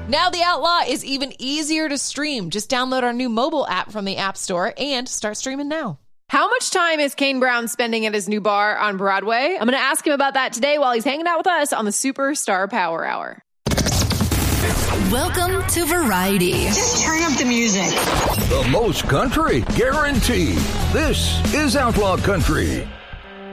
Now The Outlaw is even easier to stream. Just download our new mobile app from the App Store and start streaming now. How much time is Kane Brown spending at his new bar on Broadway? I'm going to ask him about that today while he's hanging out with us on the Superstar Power Hour. Welcome to Variety. Just turn up the music. The most country, guaranteed. This is Outlaw Country.